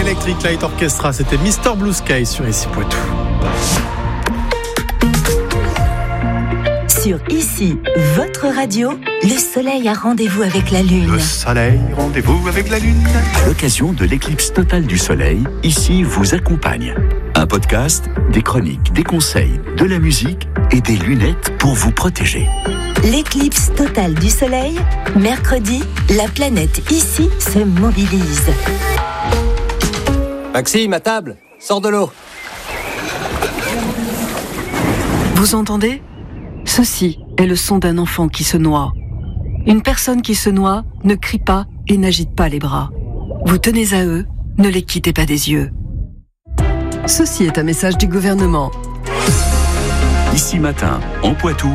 Electric Light Orchestra, c'était Mr. Blue Sky sur Ici Poitou. Sur Ici, votre radio, le soleil a rendez-vous avec la lune. Le soleil, rendez-vous avec la lune. À l'occasion de l'éclipse totale du soleil, Ici vous accompagne. Un podcast, des chroniques, des conseils, de la musique et des lunettes pour vous protéger. L'éclipse totale du soleil, mercredi, la planète Ici se mobilise. Maxime, à table, sors de l'eau. Vous entendez ? Ceci est le son d'un enfant qui se noie. Une personne qui se noie ne crie pas et n'agite pas les bras. Vous tenez à eux, ne les quittez pas des yeux. Ceci est un message du gouvernement. Ici Matin, en Poitou,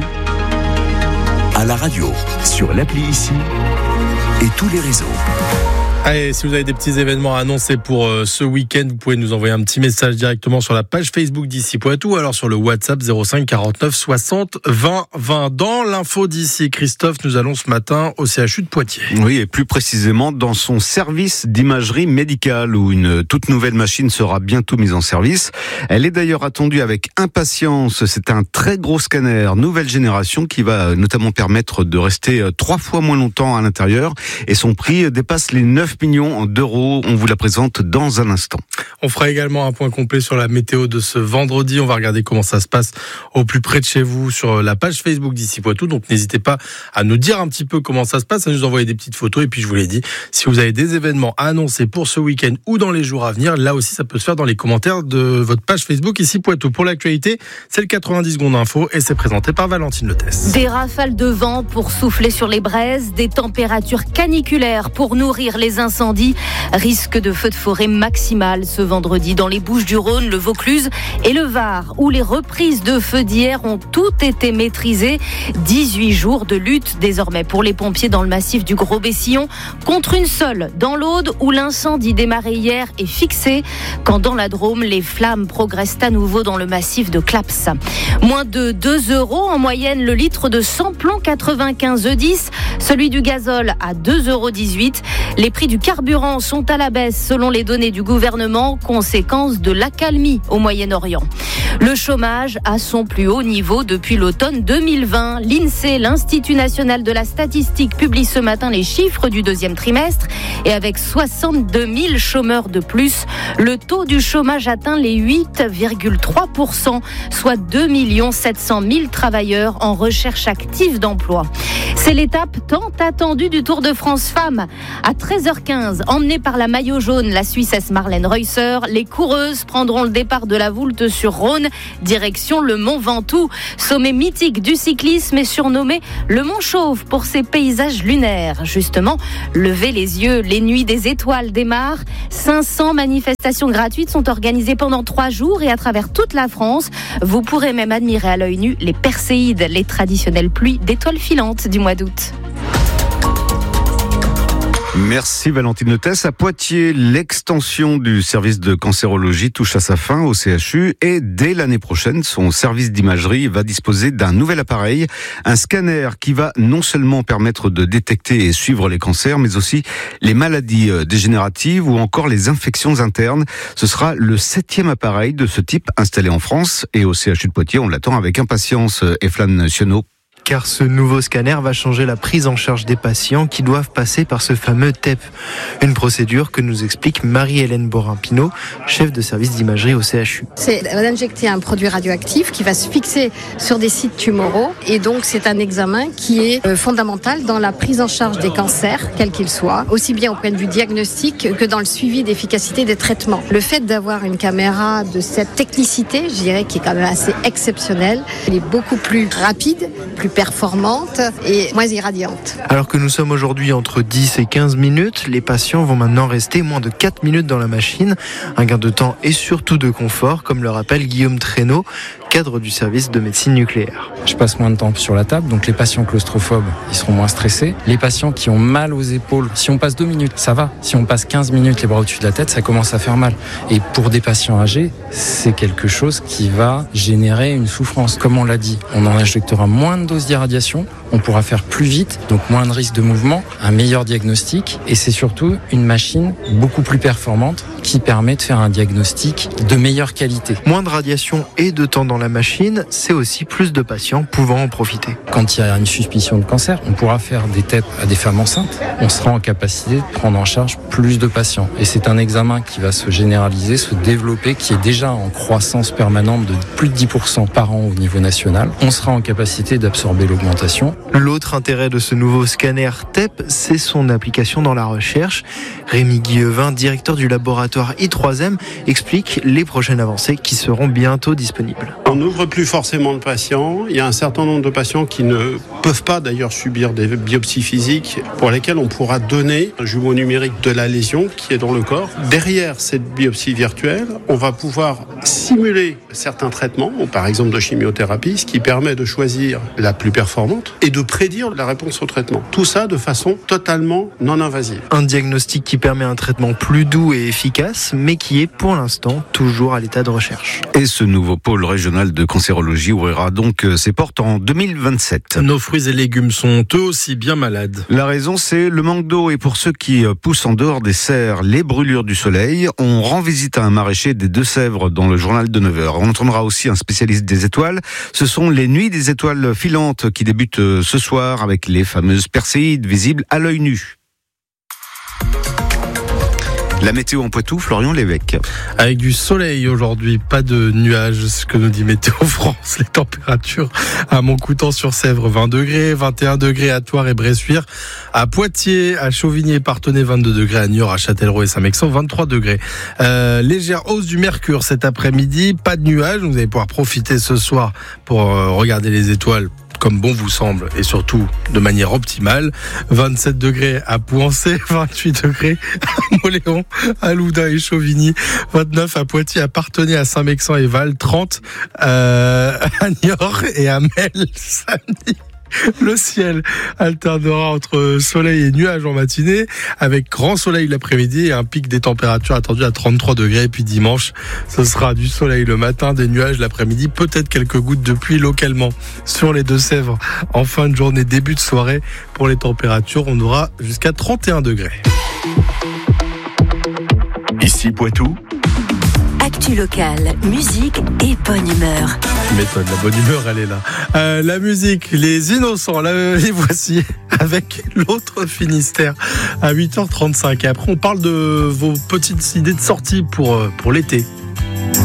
à la radio, sur l'appli Ici et tous les réseaux. Allez, si vous avez des petits événements à annoncer pour ce week-end, vous pouvez nous envoyer un petit message directement sur la page Facebook d'Ici Poitou, alors sur le WhatsApp 05 49 60 20 20. Dans l'info d'Ici, Christophe, nous allons ce matin au CHU de Poitiers. Oui, et plus précisément dans son service d'imagerie médicale où une toute nouvelle machine sera bientôt mise en service. Elle est d'ailleurs attendue avec impatience. C'est un très gros scanner, nouvelle génération, qui va notamment permettre de rester 3 fois moins longtemps à l'intérieur et son prix dépasse les 9 millions d'euros. On vous la présente dans un instant. On fera également un point complet sur la météo de ce vendredi. On va regarder comment ça se passe au plus près de chez vous sur la page Facebook d'Ici Poitou. Donc n'hésitez pas à nous dire un petit peu comment ça se passe, à nous envoyer des petites photos. Et puis je vous l'ai dit, si vous avez des événements à annoncer pour ce week-end ou dans les jours à venir, là aussi ça peut se faire dans les commentaires de votre page Facebook Ici Poitou. Pour l'actualité, c'est le 90 secondes info et c'est présenté par Valentine Lethès. Des rafales de vent pour souffler sur les braises, des températures caniculaires pour nourrir les incendies, risque de feux de forêt maximal ce vendredi dans les Bouches-du-Rhône, le Vaucluse et le Var, où les reprises de feux d'hier ont toutes été maîtrisées. 18 jours de lutte désormais pour les pompiers dans le massif du Gros-Bessillon, contre une seule dans l'Aude, où l'incendie démarré hier est fixé, quand dans la Drôme, les flammes progressent à nouveau dans le massif de Claps. Moins de 2 € en moyenne le litre de samplon 95 E10, celui du gazole à 2,18 €. Les prix du carburant sont à la baisse selon les données du gouvernement, conséquence de l'accalmie au Moyen-Orient. Le chômage à son plus haut niveau depuis l'automne 2020. L'INSEE, l'Institut National de la Statistique, publie ce matin les chiffres du deuxième trimestre. Et avec 62 000 chômeurs de plus, le taux du chômage atteint les 8,3%, soit 2 700 000 travailleurs en recherche active d'emploi. C'est l'étape tant attendue du Tour de France Femmes. À 13h15, emmenée par la maillot jaune, la Suissesse Marlène Reusser, les coureuses prendront le départ de la Voulte sur Rhône, direction le Mont Ventoux. Sommet mythique du cyclisme est surnommé le Mont Chauve pour ses paysages lunaires. Justement, levez les yeux, les nuits des étoiles démarrent. 500 manifestations gratuites sont organisées pendant 3 jours et à travers toute la France. Vous pourrez même admirer à l'œil nu les perséides, les traditionnelles pluies d'étoiles filantes du mois d'août. Merci Valentine Lethès. À Poitiers, l'extension du service de cancérologie touche à sa fin au CHU et dès l'année prochaine, son service d'imagerie va disposer d'un nouvel appareil, un scanner qui va non seulement permettre de détecter et suivre les cancers, mais aussi les maladies dégénératives ou encore les infections internes. Ce sera le 7e appareil de ce type installé en France et au CHU de Poitiers. On l'attend avec impatience. Eflane Sionneau. Car ce nouveau scanner va changer la prise en charge des patients qui doivent passer par ce fameux TEP. Une procédure que nous explique Marie-Hélène Borin-Pinot, chef de service d'imagerie au CHU. C'est d'injecter un produit radioactif qui va se fixer sur des sites tumoraux et donc c'est un examen qui est fondamental dans la prise en charge des cancers, quels qu'ils soient, aussi bien au point de vue diagnostic que dans le suivi d'efficacité des traitements. Le fait d'avoir une caméra de cette technicité, je dirais, qui est quand même assez exceptionnelle, elle est beaucoup plus rapide, plus performante et moins irradiante. Alors que nous sommes aujourd'hui entre 10 et 15 minutes, les patients vont maintenant rester moins de 4 minutes dans la machine. Un gain de temps et surtout de confort, comme le rappelle Guillaume Traîneau, cadre du service de médecine nucléaire. Je passe moins de temps sur la table, donc les patients claustrophobes, ils seront moins stressés. Les patients qui ont mal aux épaules, si on passe 2 minutes, ça va. Si on passe 15 minutes les bras au-dessus de la tête, ça commence à faire mal. Et pour des patients âgés, c'est quelque chose qui va générer une souffrance. Comme on l'a dit, on en injectera moins de doses d'irradiation On pourra faire plus vite, donc moins de risques de mouvement, un meilleur diagnostic et c'est surtout une machine beaucoup plus performante qui permet de faire un diagnostic de meilleure qualité. Moins de radiation et de temps dans la machine, c'est aussi plus de patients pouvant en profiter. Quand il y a une suspicion de cancer, on pourra faire des TEP à des femmes enceintes. On sera en capacité de prendre en charge plus de patients. Et c'est un examen qui va se généraliser, se développer, qui est déjà en croissance permanente de plus de 10% par an au niveau national. On sera en capacité d'absorber l'augmentation. L'autre intérêt de ce nouveau scanner TEP, c'est son application dans la recherche. Rémi Guillevin, directeur du laboratoire I3M, explique les prochaines avancées qui seront bientôt disponibles. On n'ouvre plus forcément le patient. Il y a un certain nombre de patients qui ne peuvent pas d'ailleurs subir des biopsies physiques pour lesquelles on pourra donner un jumeau numérique de la lésion qui est dans le corps. Derrière cette biopsie virtuelle, on va pouvoir simuler certains traitements, par exemple de chimiothérapie, ce qui permet de choisir la plus performante et de prédire la réponse au traitement. Tout ça de façon totalement non invasive. Un diagnostic qui permet un traitement plus doux et efficace, mais qui est pour l'instant toujours à l'état de recherche. Et ce nouveau pôle régional de cancérologie ouvrira donc ses portes en 2027. Nos fruits et légumes sont eux aussi bien malades. La raison, c'est le manque d'eau. Et pour ceux qui poussent en dehors des serres, les brûlures du soleil, on rend visite à un maraîcher des Deux-Sèvres dans le journal de 9h. On entendra aussi un spécialiste des étoiles. Ce sont les nuits des étoiles filantes qui débutent ce soir avec les fameuses perséides visibles à l'œil nu. La météo en Poitou, Florian Lévesque. Avec du soleil aujourd'hui, pas de nuages, ce que nous dit Météo France. Les températures à Montcoutan-sur-Sèvre, 20 degrés, 21 degrés à Thouars et Bressuire, à Poitiers, à Chauvigny et Parthenay, 22 degrés, à Niort, à Châtellerault et Saint-Mexan, 23 degrés. Légère hausse du mercure cet après-midi, pas de nuages, vous allez pouvoir profiter ce soir pour regarder les étoiles comme bon vous semble et surtout de manière optimale. 27 degrés à Pouancé, 28 degrés à Moléon, à Loudun et Chauvigny, 29 à Poitiers, à Parthenay, à Saint-Mexan et Val, 30 à Niort et à Mel samedi. Le ciel alternera entre soleil et nuages en matinée, avec grand soleil l'après-midi et un pic des températures attendu à 33 degrés. Et puis dimanche, ce sera du soleil le matin, des nuages l'après-midi, peut-être quelques gouttes de pluie localement sur les Deux-Sèvres. En fin de journée, début de soirée, pour les températures, on aura jusqu'à 31 degrés. Ici Poitou. Actu locale, musique et bonne humeur. Tu m'étonnes, la bonne humeur, elle est là. La musique, les innocents, là, les voici avec l'autre Finistère à 8h35. Et après, on parle de vos petites idées de sortie pour l'été.